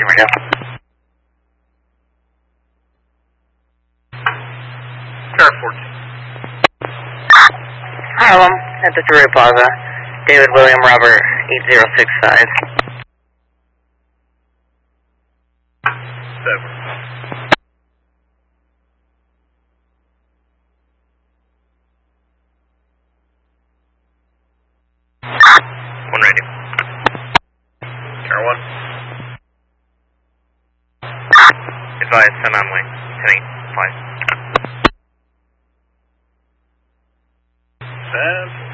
radio. Car 14. Harlem, at the Drury Plaza. David William Robert 8065. 7. One radio. Car 1. Advise, send on way. 10-8, 5. 7.